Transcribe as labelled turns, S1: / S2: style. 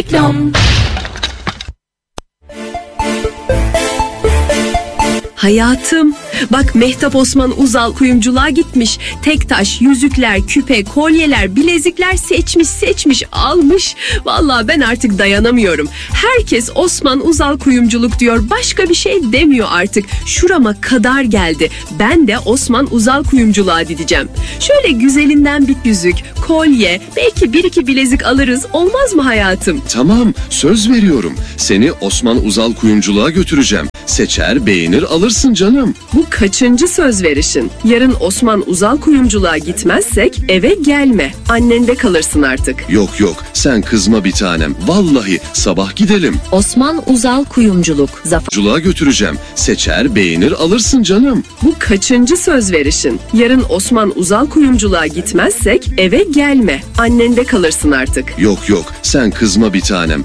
S1: Reklam.
S2: Hayatım, bak Mehtap Osman Uzal kuyumculuğa gitmiş. Tek taş, yüzükler, küpe, kolyeler, bilezikler seçmiş, almış. Vallahi ben artık dayanamıyorum. Herkes Osman Uzal kuyumculuk diyor. Başka bir şey demiyor artık. Şurama kadar geldi. Ben de Osman Uzal kuyumculuğa gideceğim. Şöyle güzelinden bir yüzük, kolye, belki bir iki bilezik alırız. Olmaz mı hayatım?
S3: Tamam, söz veriyorum. Seni Osman Uzal kuyumculuğa götüreceğim. Seçer, beğenir, alırsın canım.
S2: Bu kaçıncı söz verişin? Yarın Osman Uzal kuyumculuğa gitmezsek eve gelme. Annende kalırsın artık.
S3: Yok, sen kızma bir tanem. Vallahi sabah gidelim.
S1: Osman Uzal Kuyumculuk.
S3: Kuyumculuğa götüreceğim. Seçer, beğenir, alırsın canım.
S2: Bu kaçıncı söz verişin? Yarın Osman Uzal kuyumculuğa gitmezsek eve gelme. Annende kalırsın artık.
S3: Yok, sen kızma bir tanem.